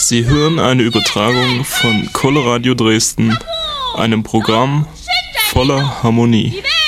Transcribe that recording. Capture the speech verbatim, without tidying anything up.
Sie hören eine Übertragung von Coloradio Dresden, einem Programm voller Harmonie.